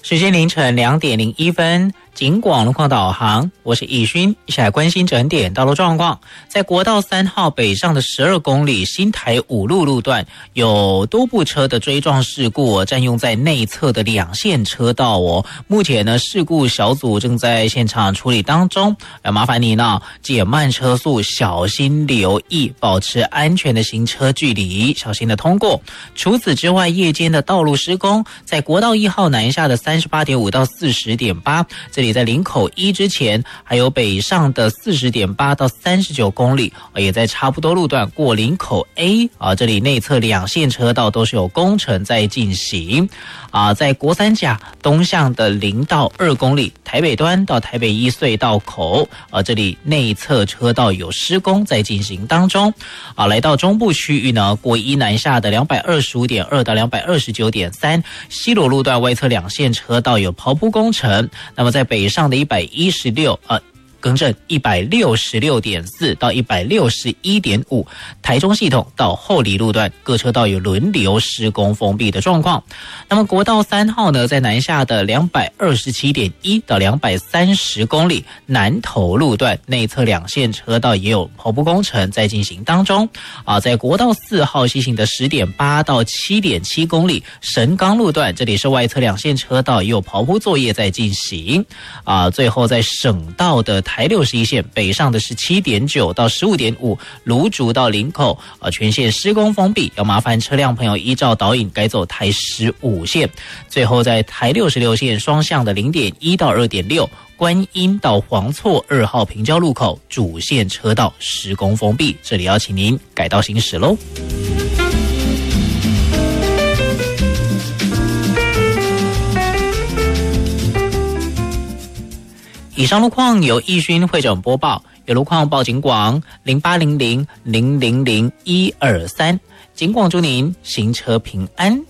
时间凌晨2点01分，警广路况导航，我是易勋，一起来关心整点道路状况。在国道3号北上的12公里新台五路路段，有多部车的追撞事故，占用在内侧的2线车道哦。目前呢，事故小组正在现场处理当中，麻烦你呢减慢车速，小心留意，保持安全的行车距离，小心的通过。除此之外，夜间的道路施工，在国道1号南下的38.5到40.8，这里在林口1之前，还有北上的40.8到39公里，也在差不多路段过林口 A 这里内侧2线车道都是有工程在进行。在国三甲东向的0到2公里，台北端到台北1隧道口，这里内侧车道有施工在进行当中。来到中部区域呢，国一南下的225.2到229.3，西螺路段外侧2线车道有刨铺工程。那么在北上的166.4到161.5，台中系统到后里路段各车道有轮流施工封闭的状况。那么国道3号呢，在南下的227.1到230公里，南投路段内侧2线车道也有刨铺工程在进行当中。在国道4号西行的10.8到7.7公里，神冈路段这里是外侧2线车道也有刨铺作业在进行。最后在省道的台61线北上的17.9到15.5，芦竹到林口全线施工封闭，要麻烦车辆朋友依照导引改走台15线。最后在台66线双向的0.1到2.6，观音到黄厝2号平交路口主线车道施工封闭，这里要请您改道行驶咯。以上路况由易勋会诊播报，有路况报警广0800000123，警广祝您行车平安。